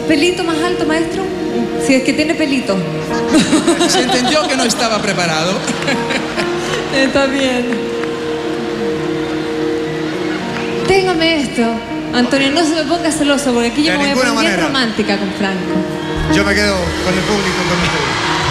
pelito más alto, maestro? Si es que tiene pelito. Se entendió que no estaba preparado. Está bien. Téngame esto. Antonio, no se me ponga celoso, porque aquí yo De me voy a ninguna poner bien manera. romántica con Franco. Yo me quedo con el público, con ustedes.